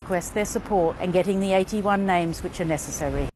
request their support in getting the 81 names which are necessary.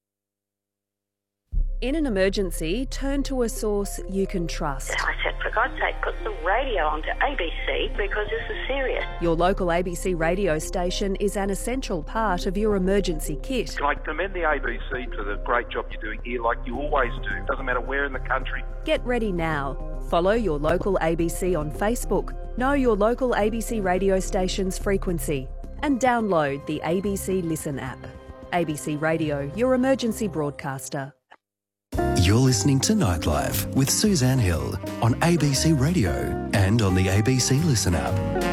In an emergency, turn to a source you can trust. I said, for God's sake, put the radio onto ABC because this is serious. Your local ABC radio station is an essential part of your emergency kit. I commend the ABC for the great job you're doing here, like you always do. Doesn't matter where in the country. Get ready now. Follow your local ABC on Facebook. Know your local ABC radio station's frequency. And download the ABC Listen app. ABC Radio, your emergency broadcaster. You're listening to Nightlife with Suzanne Hill on ABC Radio and on the ABC Listen app.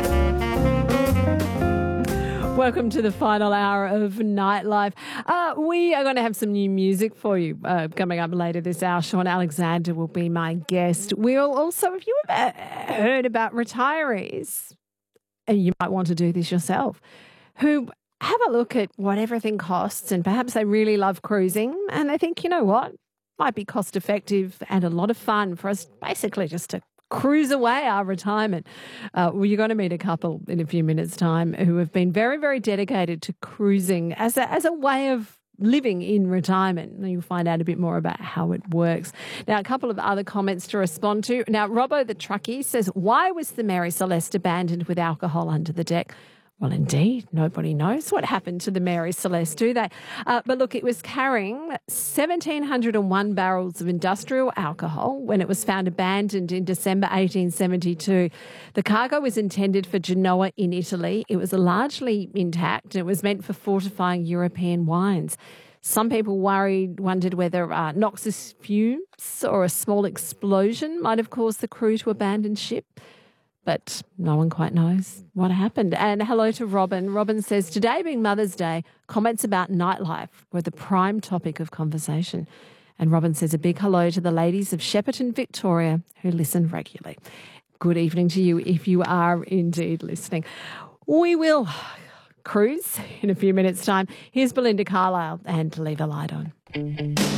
Welcome to the final hour of Nightlife. We are going to have some new music for you coming up later this hour. Sean Alexander will be my guest. We'll also, if you ever heard about retirees, and you might want to do this yourself, who have a look at what everything costs and perhaps they really love cruising and they think, you know what, might be cost effective and a lot of fun for us basically just to cruise away our retirement. Well, you're going to meet a couple in a few minutes' time who have been very, very dedicated to cruising as a way of living in retirement. And you'll find out a bit more about how it works. Now, a couple of other comments to respond to. Now, Robbo the truckie says, why was the Mary Celeste abandoned with alcohol under the deck? Well, indeed, nobody knows what happened to the Mary Celeste, do they? But look, it was carrying 1,701 barrels of industrial alcohol when it was found abandoned in December 1872. The cargo was intended for Genoa in Italy. It was largely intact and it was meant for fortifying European wines. Some people wondered whether noxious fumes or a small explosion might have caused the crew to abandon ship. But no one quite knows what happened. And hello to Robin. Robin says, today being Mother's Day, comments about nightlife were the prime topic of conversation. And Robin says a big hello to the ladies of Shepparton, Victoria, who listen regularly. Good evening to you if you are indeed listening. We will cruise in a few minutes' time. Here's Belinda Carlisle and Leave a Light On.